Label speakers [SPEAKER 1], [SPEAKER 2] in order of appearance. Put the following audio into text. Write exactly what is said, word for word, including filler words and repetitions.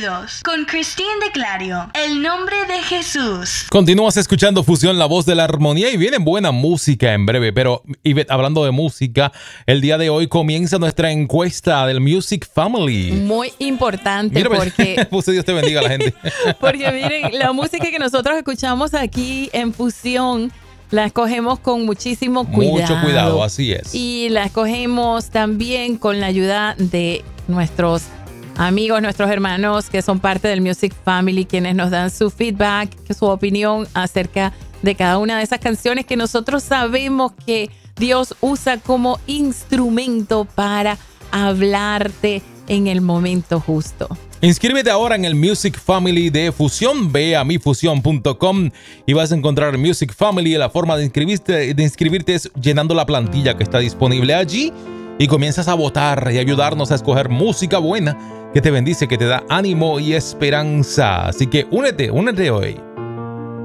[SPEAKER 1] oídos con Christine de Clario, el nombre de Jesús.
[SPEAKER 2] Continúas escuchando Fusión, la voz de la armonía, y viene buena música en breve. Pero, Ivette, hablando de música, el día de hoy comienza nuestra encuesta del Music Family.
[SPEAKER 3] Muy importante.
[SPEAKER 2] Mira,
[SPEAKER 3] porque
[SPEAKER 2] puse Dios te bendiga a la gente.
[SPEAKER 3] Porque miren, la música que nosotros escuchamos aquí en Fusión la escogemos con muchísimo cuidado.
[SPEAKER 2] Mucho cuidado, así es.
[SPEAKER 3] Y la escogemos también con la ayuda de nuestros amigos, nuestros hermanos que son parte del Music Family, quienes nos dan su feedback, su opinión acerca de cada una de esas canciones que nosotros sabemos que Dios usa como instrumento para hablarte en el momento justo.
[SPEAKER 2] Inscríbete ahora en el Music Family de Fusión. Ve a mi fusión punto com y vas a encontrar el Music Family. La forma de inscribirte, de inscribirte es llenando la plantilla que está disponible allí, y comienzas a votar y ayudarnos a escoger música buena que te bendice, que te da ánimo y esperanza. Así que únete, únete hoy.